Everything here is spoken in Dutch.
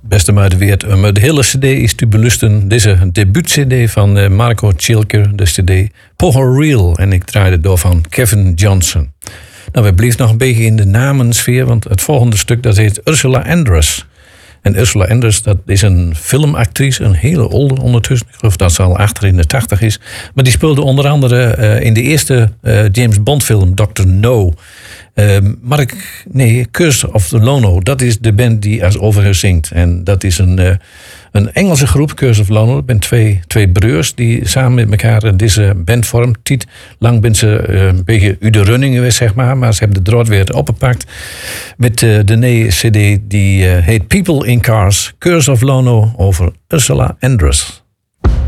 beste maar de weer. De hele cd is te belusten. Deze debuut-cd van Marco Cilker, de cd Power Real. En ik draaide door van Kevin Johnson. Nou, we bleven nog een beetje in de namensfeer, want het volgende stuk dat heet Ursula Andress. En Ursula Andress, dat is een filmactrice, een hele oude ondertussen. Ik geloof dat ze al achter in de 80 is. Maar die speelde onder andere in de eerste James Bond film, Dr. No. Curse of the Lono, dat is de band die als over haar zingt. En dat is een Engelse groep, Curse of Lono. Dat zijn twee broers die samen met elkaar deze band vormen. Lang ben ze een beetje uit de running geweest, zeg maar ze hebben de draad weer opgepakt met de nieuwe cd die heet People in Cars, Curse of Lono over Ursula Andress.